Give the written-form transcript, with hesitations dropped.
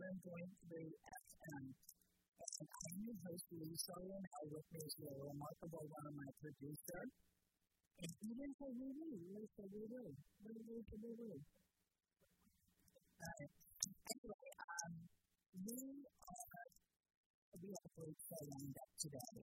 FM. And I'm your host, Lee Sullivan. With me is the remarkable one of my producer. And even for Lulu. Anyway, we have a great show lined up today.